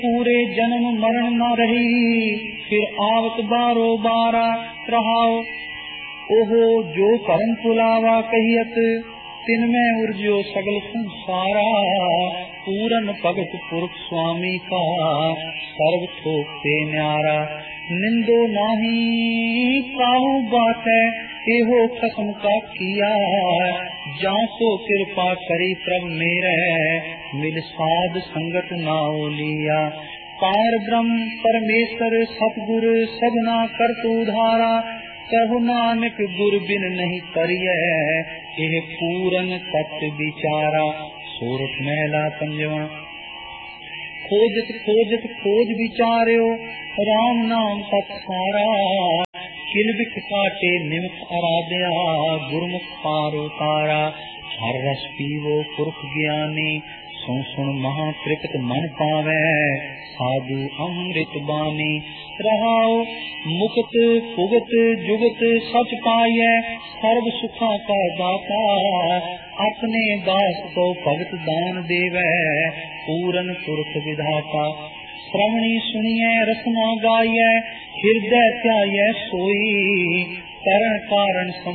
पूरे जन्म मरण न रही, फिर आवत बारो बारा रहाओ। ओहो जो परम पुलावा कहियत, तिनमें उर्जो सगल संसारा। पूरन भगत पुरख स्वामी का, सर्व थोक ते न्यारा। निंदो नाही काहू बात है, एहो खसम का किया। जासो कृपा करी प्रभ मेरे, मिल साध संगत नाओ लिया। पार ब्रह्म परमेश्वर सतगुर, सबना करतु धारा। कहु नानक गुर बिन नहीं करिए, एह पूरन तत्व विचारा। सोरठ महला पंजवा। खोजत खोजत खोज विचार्यो, राम नाम सत सारा। किलबिख काटे निमख आराध्या, गुरमुख पार उतारा। हर रस पीवो पुरख ज्ञानी, सुन सुन महा तृप्त मन पावै। साधु अमृत बानी रहाओ, मुक्त भुगत जुगत सच पाइयै। सर्व सुखा का दाता, अपने दास को भगत दान देवै। पूरन पुरख विधाता। श्रवणी सुनिए रसना गाइए, हृदय ध्याये सोई। करण कारण